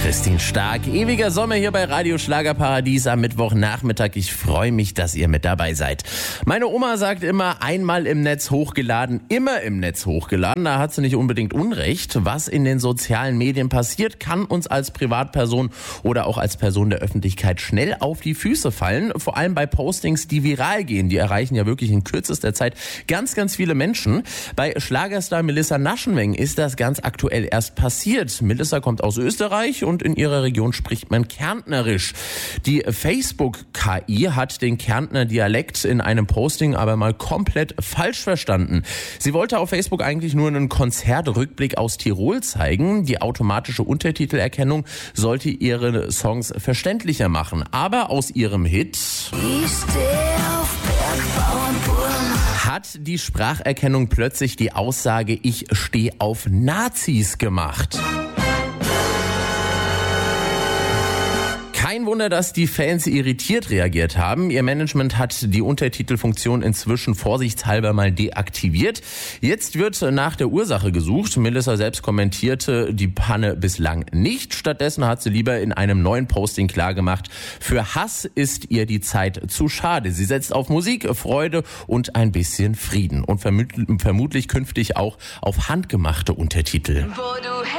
Christine Stark, ewiger Sommer hier bei Radio Schlagerparadies am Mittwochnachmittag. Ich freue mich, dass ihr mit dabei seid. Meine Oma sagt immer, einmal im Netz hochgeladen, immer im Netz hochgeladen. Da hat sie nicht unbedingt Unrecht. Was in den sozialen Medien passiert, kann uns als Privatperson oder auch als Person der Öffentlichkeit schnell auf die Füße fallen. Vor allem bei Postings, die viral gehen. Die erreichen ja wirklich in kürzester Zeit ganz, ganz viele Menschen. Bei Schlagerstar Melissa Naschenweng ist das ganz aktuell erst passiert. Melissa kommt aus Österreich und in ihrer Region spricht man Kärntnerisch. Die Facebook-KI hat den Kärntner Dialekt in einem Posting aber mal komplett falsch verstanden. Sie wollte auf Facebook eigentlich nur einen Konzertrückblick aus Tirol zeigen. Die automatische Untertitelerkennung sollte ihre Songs verständlicher machen. Aber aus ihrem Hit hat die Spracherkennung plötzlich die Aussage "Ich stehe auf Nazis" gemacht. Kein Wunder, dass die Fans irritiert reagiert haben. Ihr Management hat die Untertitelfunktion inzwischen vorsichtshalber mal deaktiviert. Jetzt wird nach der Ursache gesucht. Melissa selbst kommentierte die Panne bislang nicht. Stattdessen hat sie lieber in einem neuen Posting klargemacht, für Hass ist ihr die Zeit zu schade. Sie setzt auf Musik, Freude und ein bisschen Frieden und vermutlich künftig auch auf handgemachte Untertitel.